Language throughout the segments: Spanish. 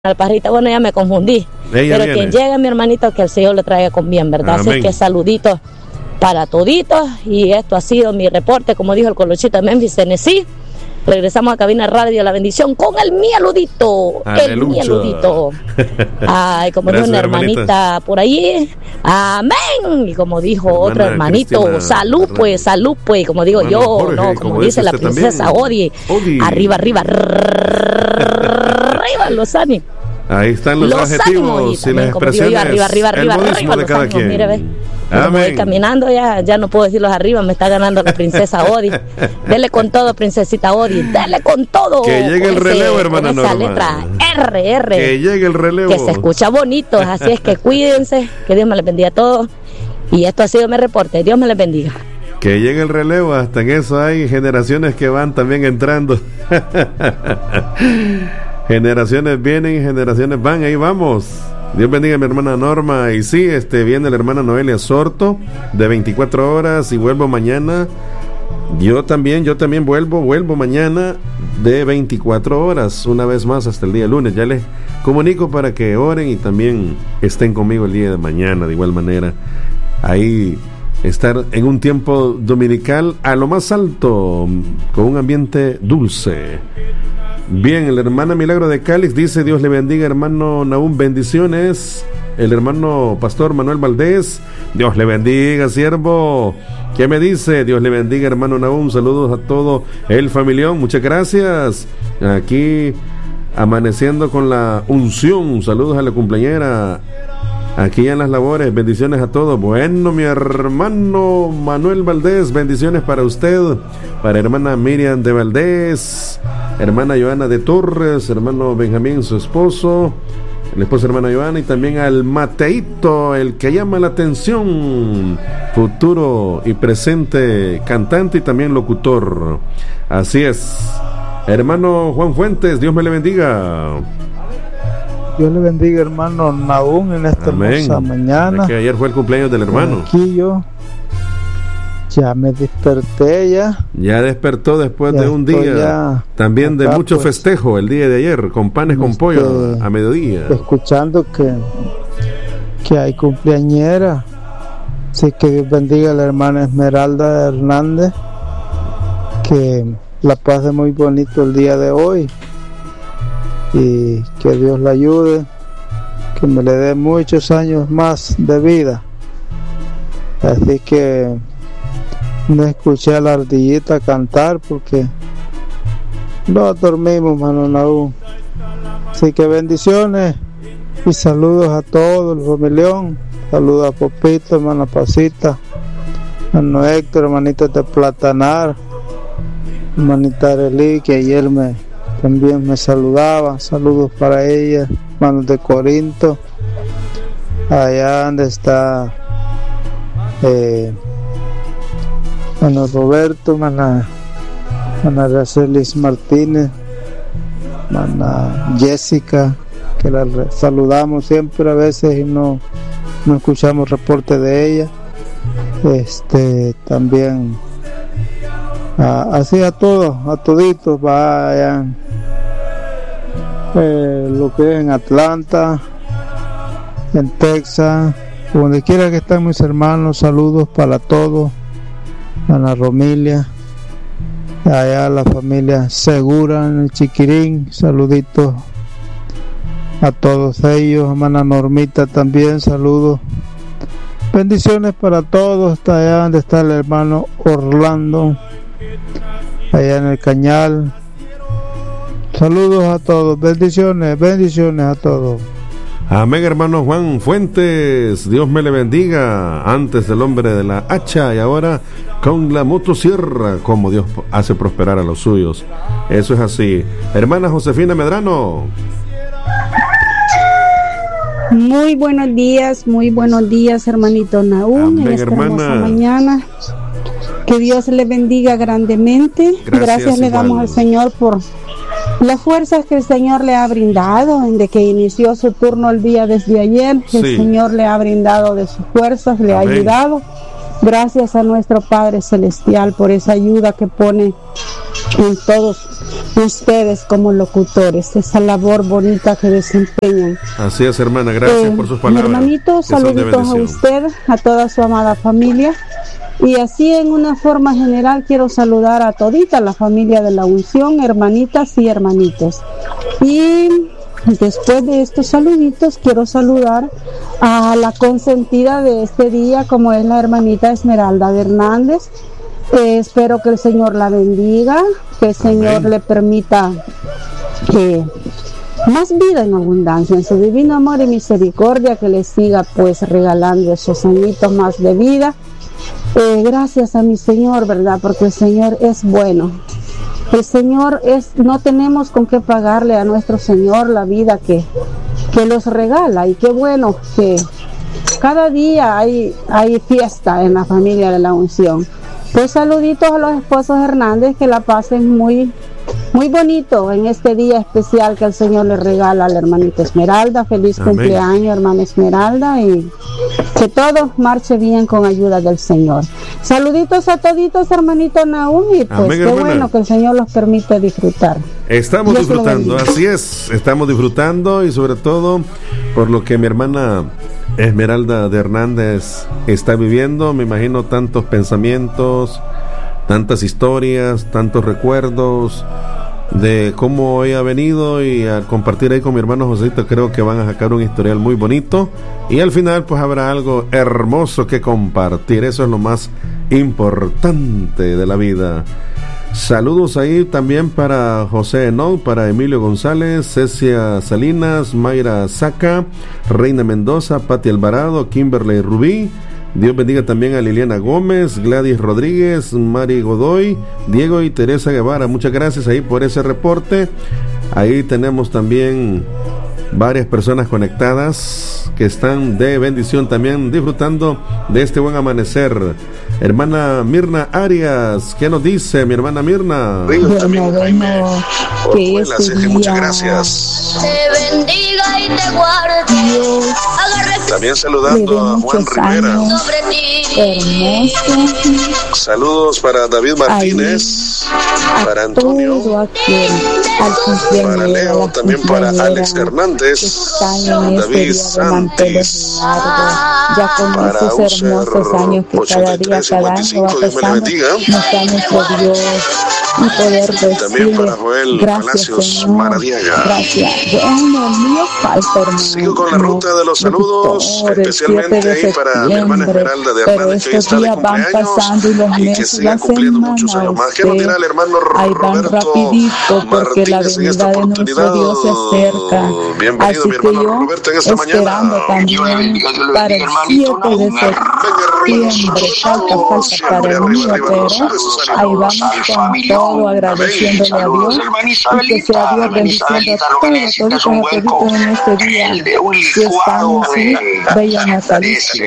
Alparrita, bueno, ya me confundí. Ella pero viene. quien llegue, mi hermanito, que el Señor le traiga con bien, ¿verdad? Amén. Así que saluditos para toditos. Y esto ha sido mi reporte, como dijo el Colochito de Memphis, Tennessee. Regresamos a Cabina Radio La Bendición con el mieludito. El Aleluya. mieludito. Ay, como dijo Gracias, una hermanita por allí. Amén. Y como dijo otro hermanito, Cristiana salud Hernández. pues, como digo Hermano yo, Jorge, no, como como dice dice la usted princesa también. Odi. Arriba, arriba los ánimos. Ahí están los adjetivos y las expresiones. Arriba, el modismo de los cada ánimos, quien. mire, ve. Como voy Amén. caminando ya no puedo decirlos arriba, me está ganando la princesa Odi. Dele con todo, princesita Odi, dele con todo. Que llegue el Con relevo, hermana con esa Norma. letra R. Que llegue el relevo. Que se escucha bonito, así es que cuídense, que Dios me les bendiga a todos. Y esto ha sido mi reporte, Dios me les bendiga. Que llegue el relevo, hasta en eso hay generaciones que van también entrando. Generaciones vienen y generaciones van, ahí vamos. Dios bendiga a mi hermana Norma. Y sí, viene la hermana Noelia Sorto de 24 horas y vuelvo mañana. Yo también vuelvo mañana de 24 horas, una vez más hasta el día lunes. Ya les comunico para que oren y también estén conmigo el día de mañana, de igual manera. Ahí estar en un tiempo dominical a lo más alto, con un ambiente dulce. Bien, la hermana Milagro de Cálix dice: Dios le bendiga, hermano Nahum, bendiciones. El hermano pastor Manuel Valdés: Dios le bendiga, siervo. ¿Qué me dice? Dios le bendiga, hermano Nahum, saludos a todo el familión, muchas gracias. Aquí amaneciendo con la unción, saludos a la cumpleañera. Aquí en las labores, bendiciones a todos. Bueno, mi hermano Manuel Valdés, bendiciones para usted, para hermana Miriam de Valdés, hermana Joana de Torres, hermano Benjamín, su esposo, la esposa hermana Joana, y también al Mateito, el que llama la atención, futuro y presente cantante y también locutor. Así es. Hermano Juan Fuentes, Dios me le bendiga. Dios le bendiga, hermano Nahum, en esta hermosa mañana. Que ayer fue el cumpleaños del hermano. Aquí yo ya me desperté ya. Ya despertó después de un día también de mucho festejo el día de ayer, con panes con pollo a mediodía. Escuchando que hay cumpleañera. Así que Dios bendiga a la hermana Esmeralda Hernández, que la pase muy bonito el día de hoy. Y que Dios la ayude, que me le dé muchos años más de vida. Así que no escuché a la ardillita cantar porque no dormimos, mano Nahum. Así que bendiciones y saludos a todos el familión. Saludos a Popito, hermana Pasita, hermano Héctor, hermanito de Platanar, hermanita Arely, que ayer también me saludaba. Saludos para ella, hermanos de Corinto, allá donde está hermano Roberto, hermana Aracelis Martínez, hermana Jessica, que la saludamos siempre a veces y no escuchamos reporte de ella. También así a todos, a toditos, vayan lo que es en Atlanta, en Texas, donde quiera que estén mis hermanos, saludos para todos, a la Romilia, allá a la familia Segura en el Chiquirín, saluditos a todos ellos, hermana Normita también, saludos, bendiciones para todos, hasta allá donde está el hermano Orlando, allá en el Cañal. Saludos a todos, bendiciones a todos. Amén, hermano Juan Fuentes, Dios me le bendiga. Antes el hombre de la hacha y ahora con la motosierra, como Dios hace prosperar a los suyos. Eso es así. Hermana Josefina Medrano. Muy buenos días, hermanito Nahum. Amén, en esta hermana. hermosa mañana. Que Dios le bendiga grandemente. Gracias le damos al Señor por las fuerzas que el Señor le ha brindado, desde que inició su turno el día desde ayer. El Señor le ha brindado de sus fuerzas, le ha ayudado. Gracias a nuestro Padre Celestial por esa ayuda que pone en todos ustedes como locutores, esa labor bonita que desempeñan. Así es, hermana, gracias por sus palabras. Hermanito, saluditos a usted, a toda su amada familia. Y así en una forma general quiero saludar a todita la familia de la unción, hermanitas y hermanitos. Y después de estos saluditos quiero saludar a la consentida de este día, como es la hermanita Esmeralda Hernández. Espero que el Señor la bendiga, que el Señor le permita más vida en abundancia, en su divino amor y misericordia, que le siga pues regalando esos añitos más de vida. Gracias a mi Señor, ¿verdad? Porque el Señor es bueno. El Señor no tenemos con qué pagarle a nuestro Señor la vida que los regala, y qué bueno que cada día hay fiesta en la familia de la unción. Pues saluditos a los esposos Hernández, que la pasen muy bonito en este día especial que el Señor le regala a la hermanita Esmeralda. Feliz cumpleaños, hermana Esmeralda, y que todo marche bien con ayuda del Señor. Saluditos a toditos, hermanito Nahum, y pues qué bueno que el Señor los permite disfrutar. Estamos disfrutando, así es, estamos disfrutando, y sobre todo por lo que mi hermana Esmeralda de Hernández está viviendo. Me imagino tantos pensamientos, tantas historias, tantos recuerdos de cómo ella ha venido, y al compartir ahí con mi hermano Joséito creo que van a sacar un historial muy bonito, y al final pues habrá algo hermoso que compartir. Eso es lo más importante de la vida. Saludos ahí también para José Enoch, para Emilio González, Cecia Salinas, Mayra Saca, Reina Mendoza, Pati Alvarado, Kimberly Rubí. Dios bendiga también a Liliana Gómez, Gladys Rodríguez, Mari Godoy, Diego y Teresa Guevara. Muchas gracias ahí por ese reporte. Ahí tenemos también varias personas conectadas que están de bendición también, disfrutando de este buen amanecer. Hermana Mirna Arias, ¿qué nos dice mi hermana Mirna? Muchas gracias. Te bendiga y te guarde. También saludando a Juan Rivera. Saludos para David Martínez, para Antonio, para Leo, también para Alex Hernández, David Santis, para User 8355, Dios me le bendiga. También para Joel Palacios Maradiaga. Sigo con la ruta de los saludos, especialmente ahí para mi hermana Esmeralda de Hernández, que hoy está de cumpleaños y que siga cumpliendo muchos años más. Quiero tirar al hermano Roberto Martínez en esta oportunidad. Bienvenido mi hermano Roberto en esta mañana. Para el 7 de septiembre, falta para mí, pero ahí vamos con todo, agradeciéndole a Dios, y que sea Dios bendiciendo a todos en este día que están así, bella natalicia.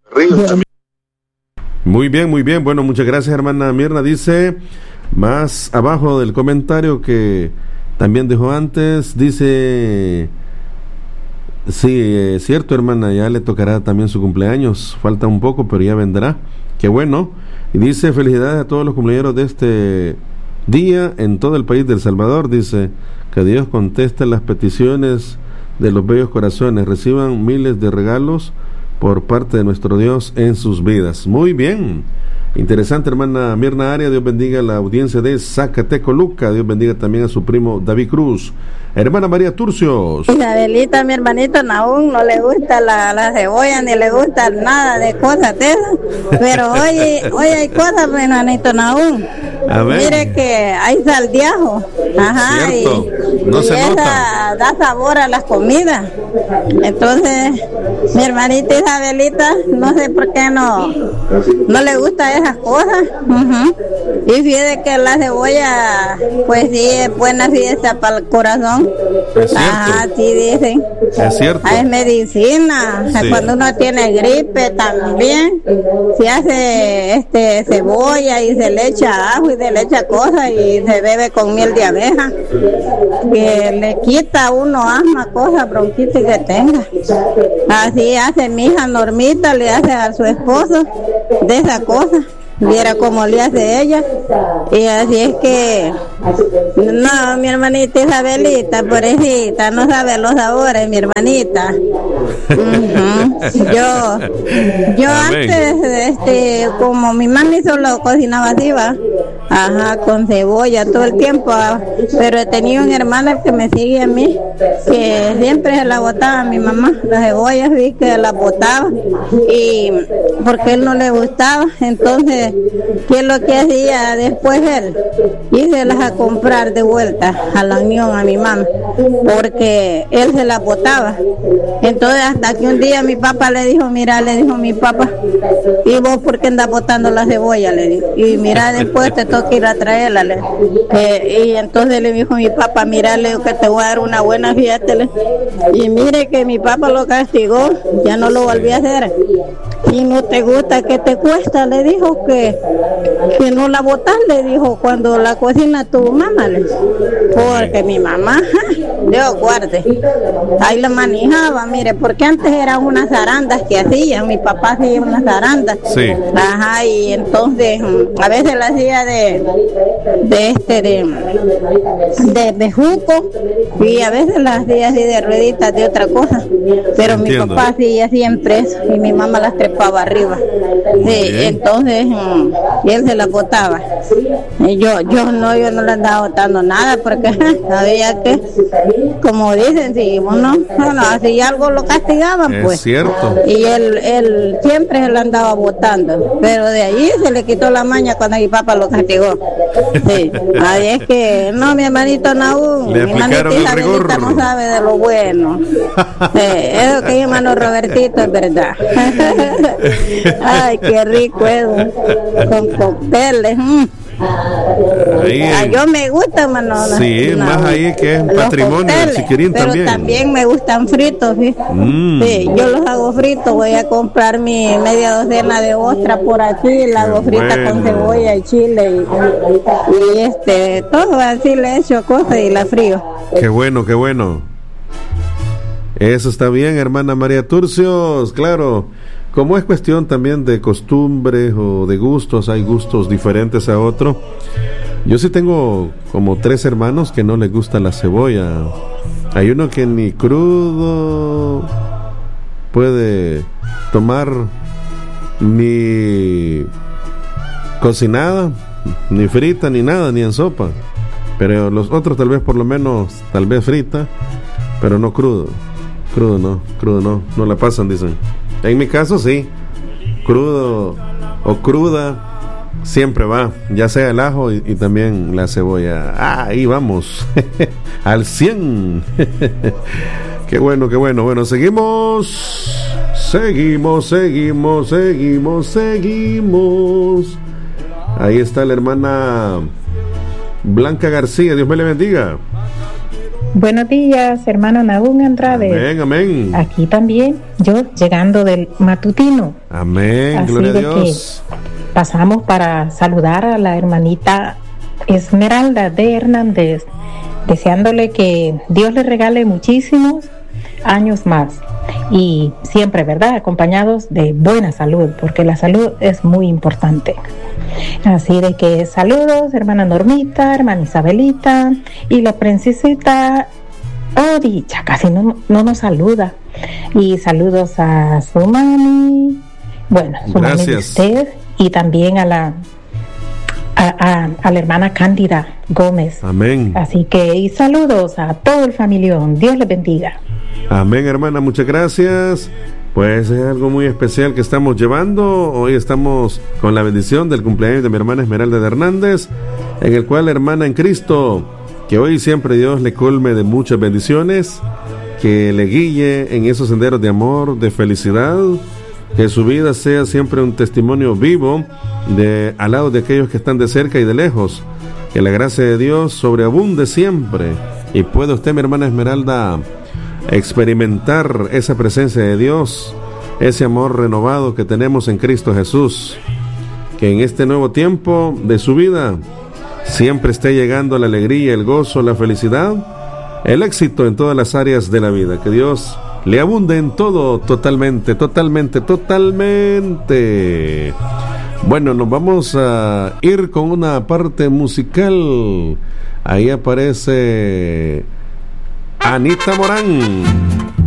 Muy bien, bueno, muchas gracias hermana Mirna. Dice más abajo del comentario que también dejó antes, dice: sí, es cierto hermana, ya le tocará también su cumpleaños, falta un poco pero ya vendrá, qué bueno. Y dice: felicidades a todos los cumpleaños de este día en todo el país de El Salvador. Dice que Dios conteste las peticiones de los bellos corazones, reciban miles de regalos por parte de nuestro Dios en sus vidas. Muy bien, interesante hermana Mirna Arias. Dios bendiga a la audiencia de Zacatecoluca. Dios bendiga también a su primo David Cruz. Hermana María Turcios. Isabelita, mi hermanito Nahum, no le gusta la cebolla, ni le gusta nada de cosas de esas. Pero hoy hay cosas, mi hermanito Nahum. Mire que hay sal de ajo. Ajá. Cierto. No y se esa nota. Da sabor a las comidas. Entonces, mi hermanita Isabelita, no sé por qué no le gusta esas cosas. Y fíjate que la cebolla, pues sí, es buena, sí, está para el corazón. Es cierto. Ajá, sí dicen. Es cierto. Es medicina. Sí. Cuando uno tiene gripe también, se hace cebolla y se le echa ajo y se le echa cosas y se bebe con miel de abeja, que le quita a uno asma, cosas, bronquitis que tenga. Así hace mi hija Normita, le hace a su esposo de esa cosa. viera cómo le hace ella. Y así es que, no, mi hermanita Isabelita, pobrecita, no sabe los sabores, mi hermanita. Yo antes, como mi mami solo cocinaba así, va, con cebolla todo el tiempo, pero he tenido una hermana que me sigue a mí, que siempre se la botaba a mi mamá, las cebollas, vi que la botaba, y porque a él no le gustaba. Entonces, ¿qué es lo que hacía después él? Íselas a comprar de vuelta a la Unión a mi mamá, porque él se las botaba. Entonces, hasta que un día mi papá le dijo, mira, le dijo mi papá, ¿y vos por qué andas botando la cebolla? Le dijo, y mira, después te toca ir a traerla. Y entonces le dijo mi papá, mira, le digo que te voy a dar una buena fiesta. Y mire que mi papá lo castigó, ya no lo volví a hacer. Si no te gusta, ¿qué te cuesta? Le dijo que no la botas, le dijo, cuando la cocina tu mamá, porque mi mamá, Dios guarde, ahí la manejaba, mire, porque antes eran unas zarandas que hacían, mi papá hacía unas zarandas, sí. Y entonces a veces la hacía de juco, y a veces la hacía así de rueditas de otra cosa, pero mi papá hacía siempre eso, y mi mamá las trepaba arriba. Sí, entonces él se las botaba. Y yo no le andaba botando nada, porque sabía que, como dicen, si uno hacía algo lo castigaban, pues. Es cierto. Y él siempre se la andaba botando, pero de allí se le quitó la maña cuando mi papá lo castigó. Sí. Ahí es que, no, mi hermanito Naúl, mi hermanita Isabelita no sabe de lo bueno. Eso que mi hermano Robertito es verdad. Ay, qué rico es, con cócteles. Yo me gusta, mano. Sí, más ahí que es patrimonio del Chiquirín también. Pero también me gustan fritos, ¿sí? Sí, yo los hago fritos. Voy a comprar mi media docena de ostras por aquí, la hago frita con cebolla y chile y todo así le echo cosas y la frío. Qué bueno, qué bueno. Eso está bien, hermana María Turcios, claro. Como es cuestión también de costumbres o de gustos, hay gustos diferentes a otro. Yo sí tengo como 3 hermanos que no les gusta la cebolla. Hay uno que ni crudo puede tomar, ni cocinada, ni frita, ni nada, ni en sopa. Pero los otros tal vez por lo menos, tal vez frita, pero no crudo. Crudo no la pasan, dicen. En mi caso sí, crudo o cruda siempre va, ya sea el ajo y también la cebolla. Ahí vamos, al 100. Qué bueno. Bueno, seguimos. Ahí está la hermana Blanca García, Dios me le bendiga. Buenos días, hermano Nahum Andrade. Amén. Aquí también, yo llegando del matutino. Amén, así gloria a Dios. Pasamos para saludar a la hermanita Esmeralda de Hernández, deseándole que Dios le regale muchísimos años más. Y siempre, ¿verdad?, acompañados de buena salud, porque la salud es muy importante. Así de que saludos, hermana Normita, hermana Isabelita y la princesita Odicha, casi no nos saluda. Y saludos a su mami, su mami de usted, y también a la hermana Cándida Gómez. Amén. Así que, y saludos a todo el familión. Dios les bendiga. Amén, hermana, muchas gracias. Pues es algo muy especial que estamos llevando. Hoy estamos con la bendición del cumpleaños de mi hermana Esmeralda de Hernández, en el cual, hermana en Cristo, que hoy siempre Dios le colme de muchas bendiciones, que le guíe en esos senderos de amor, de felicidad, que su vida sea siempre un testimonio vivo al lado de aquellos que están de cerca y de lejos, que la gracia de Dios sobreabunde siempre y pueda usted, mi hermana Esmeralda, experimentar esa presencia de Dios, ese amor renovado que tenemos en Cristo Jesús, que en este nuevo tiempo de su vida siempre esté llegando la alegría, el gozo, la felicidad, el éxito en todas las áreas de la vida, que Dios le abunde en todo totalmente. Bueno, nos vamos a ir con una parte musical. Ahí aparece Anita Morán.